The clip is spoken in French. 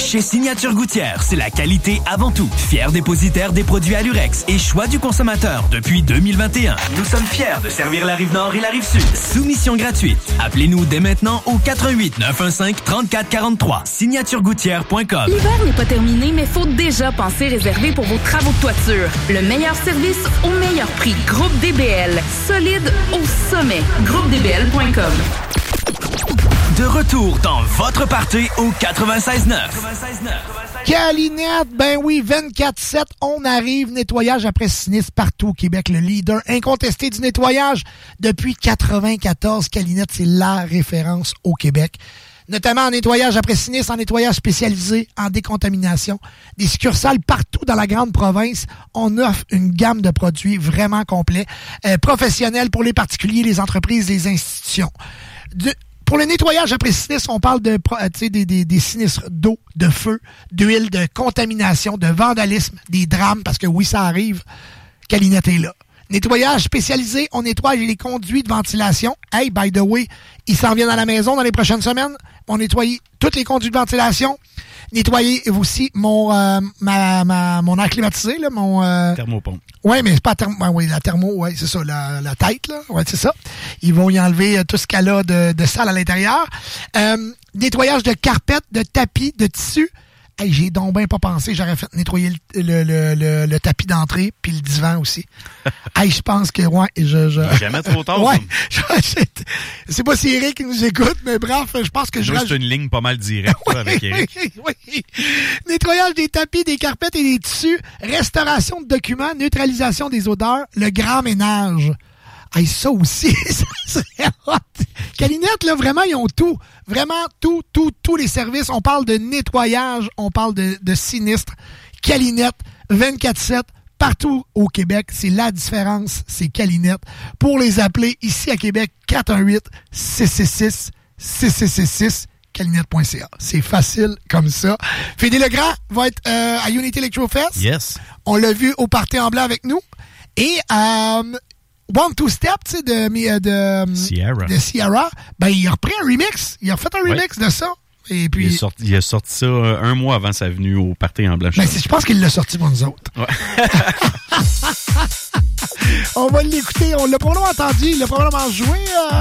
Chez Signature Gouttière, c'est la qualité avant tout. Fier dépositaire des produits Alurex et choix du consommateur depuis 2021. Nous sommes fiers de servir la Rive-Nord et la Rive-Sud. Soumission gratuite. Appelez-nous dès maintenant au 88 915 34 43. Signaturegouttière.com. L'hiver n'est pas terminé, mais faut déjà penser réserver pour vos travaux de toiture. Le meilleur service au meilleur prix. Groupe DBL. Solide au sommet. GroupeDBL.com. De retour dans votre party au 96.9. Calinette, ben oui, 24/7, on arrive. Nettoyage après sinistre partout au Québec. Le leader incontesté du nettoyage depuis 94. Calinette, c'est la référence au Québec. Notamment en nettoyage après sinistre, en nettoyage spécialisé, en décontamination. Des succursales partout dans la grande province. On offre une gamme de produits vraiment complets, professionnels pour les particuliers, les entreprises, les institutions. Pour le nettoyage après sinistre, on parle de des sinistres d'eau, de feu, d'huile, de contamination, de vandalisme, des drames, parce que oui, ça arrive. Calinette est là. Nettoyage spécialisé, on nettoie les conduits de ventilation. Hey, by the way, ils s'en viennent à la maison dans les prochaines semaines. On nettoie tous les conduits de ventilation. Nettoyer aussi mon air climatisé, là, mon... Thermopompe. Oui, mais c'est pas la thermo, ouais, c'est ça, la tête, là. Ouais, c'est ça. Ils vont y enlever tout ce qu'elle a de sale à l'intérieur. Nettoyage de carpettes, de tapis, de tissus. Hey, j'ai donc bien pas pensé, j'aurais fait nettoyer le tapis d'entrée puis le divan aussi. Hey, je pense que ouais, Jamais trop tard. Ouais. C'est pas si Eric qui nous écoute, mais bref, je pense que c'est une ligne pas mal directe avec Eric. Oui. Nettoyage des tapis, des carpettes et des tissus, restauration de documents, neutralisation des odeurs, le grand ménage. Hey, ça aussi, ça serait hot. Calinette, là, vraiment, ils ont tout. Vraiment, tous les services. On parle de nettoyage, on parle de sinistre. Calinette, 24/7, partout au Québec. C'est la différence, c'est Calinette. Pour les appeler, ici à Québec, 418-666-6666, calinette.ca. C'est facile comme ça. Fédé Legrand va être à Unity Electrofest. Yes. On l'a vu au Party en blanc avec nous. Et... One Two Step, tu sais, de Sierra, ben, il a repris un remix. Il a refait un remix de ça. Et puis, il a sorti ça un mois avant sa venue au Party en blanc. Ben, je pense qu'il l'a sorti pour nous autres. Ouais. On va l'écouter. On l'a probablement entendu. Il l'a probablement joué.